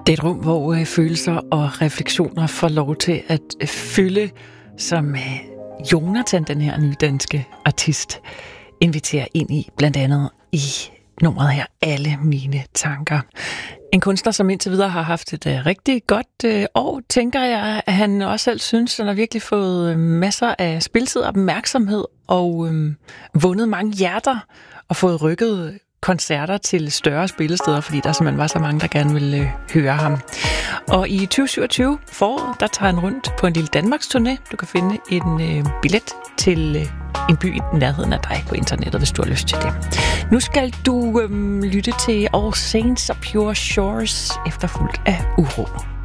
Det er et rum, hvor følelser og refleksioner får lov til at fylde, som Jonathan, den her nye danske artist, inviterer ind i, blandt andet i nummeret her, Alle mine tanker. En kunstner, som indtil videre har haft et rigtig godt år, tænker jeg, at han også selv synes, han har virkelig fået masser af spiltid og opmærksomhed og vundet mange hjerter og fået rykket koncerter til større spillesteder, fordi der simpelthen var så mange, der gerne ville høre ham. Og i 2027 foråret, der tager han rundt på en lille Danmarks turné. Du kan finde en billet til en by i nærheden af dig på internettet, hvis du har lyst til det. Nu skal du lytte til All Saints og Pure Shores, efterfulgt af Uro.